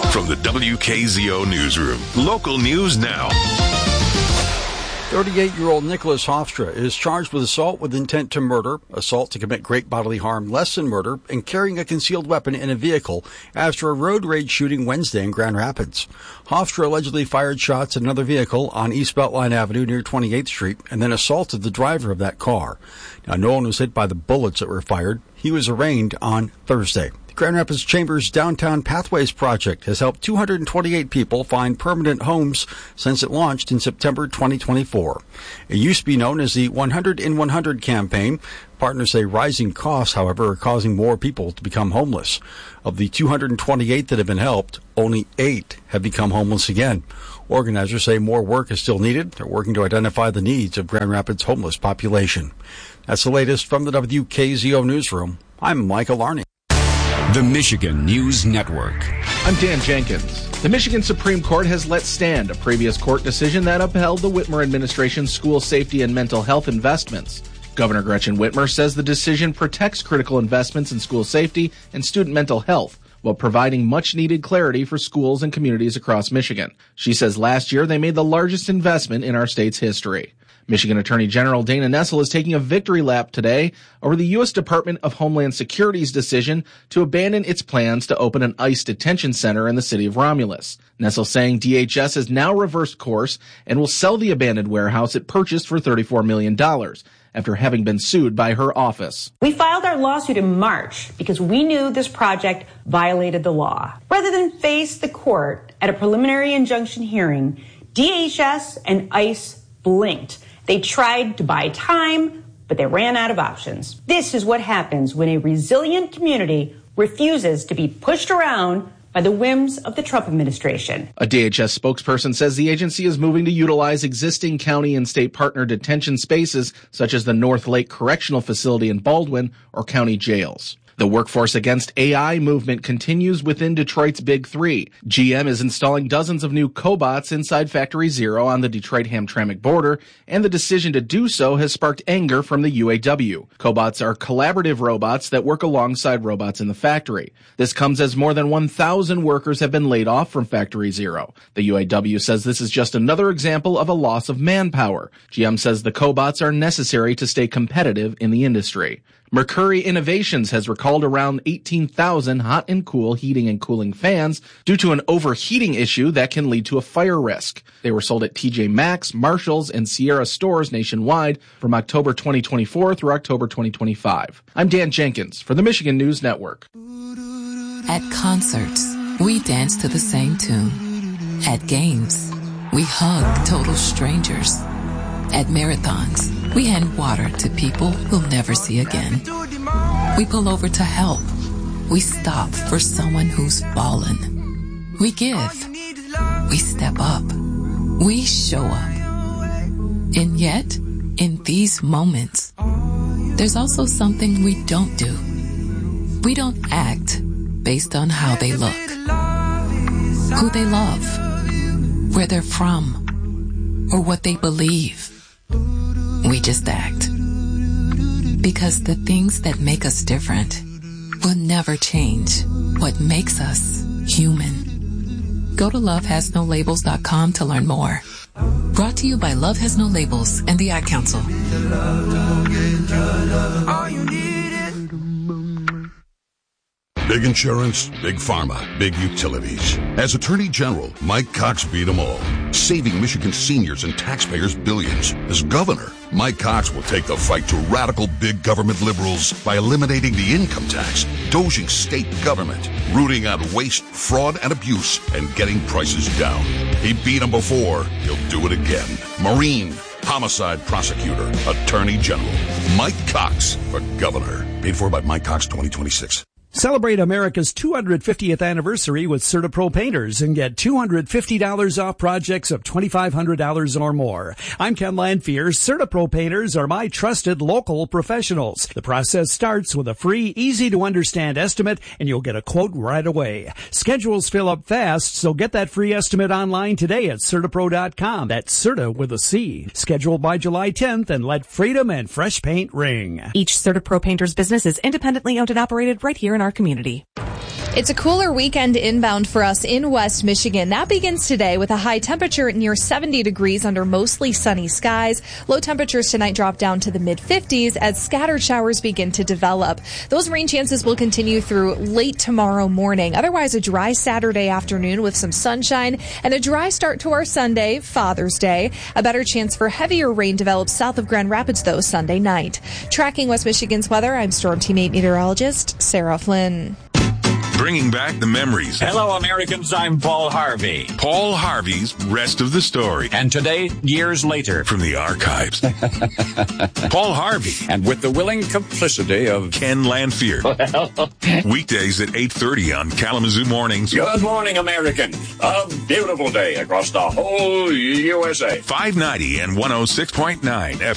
From the WKZO Newsroom, local news now. 38-year-old Nicholas Hofstra is charged with assault with intent to murder, assault to commit great bodily harm less than murder, and carrying a concealed weapon in a vehicle after a road rage shooting Wednesday in Grand Rapids. Hofstra allegedly fired shots at another vehicle on East Beltline Avenue near 28th Street and then assaulted the driver of that car. Now, no one was hit by the bullets that were fired. He was arraigned on Thursday. Grand Rapids Chamber's Downtown Pathways project has helped 228 people find permanent homes since it launched in September 2024. It used to be known as the 100 in 100 campaign. Partners say rising costs, however, are causing more people to become homeless. Of the 228 that have been helped, only 8 have become homeless again. Organizers say more work is still needed. They're working to identify the needs of Grand Rapids' homeless population. That's the latest from the WKZO Newsroom. I'm Michael Arney. The Michigan News Network. I'm Dan Jenkins. The Michigan Supreme Court has let stand a previous court decision that upheld the Whitmer administration's school safety and mental health investments. Governor Gretchen Whitmer says the decision protects critical investments in school safety and student mental health while providing much-needed clarity for schools and communities across Michigan. She says last year they made the largest investment in our state's history. Michigan Attorney General Dana Nessel is taking a victory lap today over the U.S. Department of Homeland Security's decision to abandon its plans to open an ICE detention center in the city of Romulus. Nessel saying DHS has now reversed course and will sell the abandoned warehouse it purchased for $34 million after having been sued by her office. We filed our lawsuit in March because we knew this project violated the law. Rather than face the court at a preliminary injunction hearing, DHS and ICE blinked. They tried to buy time, but they ran out of options. This is what happens when a resilient community refuses to be pushed around by the whims of the Trump administration. A DHS spokesperson says the agency is moving to utilize existing county and state partner detention spaces, such as the North Lake Correctional Facility in Baldwin or county jails. The Workforce Against AI movement continues within Detroit's Big Three. GM is installing dozens of new cobots inside Factory Zero on the Detroit-Hamtramck border, and the decision to do so has sparked anger from the UAW. Cobots are collaborative robots that work alongside robots in the factory. This comes as more than 1,000 workers have been laid off from Factory Zero. The UAW says this is just another example of a loss of manpower. GM says the cobots are necessary to stay competitive in the industry. Mercury Innovations has recalled around 18,000 hot and cool heating and cooling fans due to an overheating issue that can lead to a fire risk. They were sold at TJ Maxx, Marshalls, and Sierra stores nationwide from October 2024 through October 2025. I'm Dan Jenkins for the Michigan News Network. At concerts, we dance to the same tune. At games, we hug total strangers. At marathons, we hand water to people we'll never see again. We pull over to help. We stop for someone who's fallen. We give. We step up. We show up. And yet, in these moments, there's also something we don't do. We don't act based on how they look, who they love, where they're from, or what they believe. We just act. Because the things that make us different will never change what makes us human. Go to lovehasnolabels.com to learn more. Brought to you by Love Has No Labels and the Ad Council. Big insurance, big pharma, big utilities. As Attorney General, Mike Cox beat them all, saving Michigan seniors and taxpayers billions. As governor, Mike Cox will take the fight to radical big government liberals by eliminating the income tax, doging state government, rooting out waste, fraud, and abuse, and getting prices down. He beat them before. He'll do it again. Marine, homicide prosecutor, Attorney General. Mike Cox for governor. Paid for by Mike Cox 2026. Celebrate America's 250th anniversary with CertaPro Painters and get $250 off projects of $2,500 or more. I'm Ken Lanfear. CertaPro Painters are my trusted local professionals. The process starts with a free, easy-to-understand estimate, and you'll get a quote right away. Schedules fill up fast, so get that free estimate online today at CertaPro.com. That's Certa with a C. Scheduled by July 10th, and let freedom and fresh paint ring. Each CertaPro Painters business is independently owned and operated right here in our community. It's a cooler weekend inbound for us in West Michigan. That begins today with a high temperature near 70 degrees under mostly sunny skies. Low temperatures tonight drop down to the mid-50s as scattered showers begin to develop. Those rain chances will continue through late tomorrow morning. Otherwise, a dry Saturday afternoon with some sunshine and a dry start to our Sunday, Father's Day. A better chance for heavier rain develops south of Grand Rapids, though, Sunday night. Tracking West Michigan's weather, I'm Storm Team 8 meteorologist Sarah Flynn. Bringing back the memories. Hello, Americans. I'm Paul Harvey. Paul Harvey's Rest of the Story. And today, years later. From the archives. Paul Harvey. And with the willing complicity of Ken Lanfear. Weekdays at 8:30 on Kalamazoo Mornings. Good morning, Americans. A beautiful day across the whole USA. 590 and 106.9 FM.